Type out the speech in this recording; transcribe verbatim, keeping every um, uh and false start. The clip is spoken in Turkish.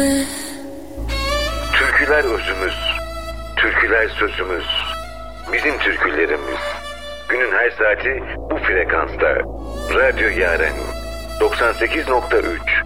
mi? Türküler özümüz, türküler sözümüz, bizim türkülerimiz. Günün her saati bu frekansta. Radyo Yaren doksan sekiz nokta üç.